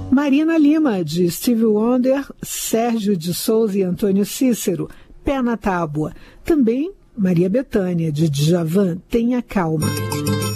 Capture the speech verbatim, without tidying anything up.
Marina Lima, de Stevie Wonder, Sérgio de Souza e Antônio Cícero, Pé na Tábua. Também Maria Bethânia, de Djavan, Tenha Calma.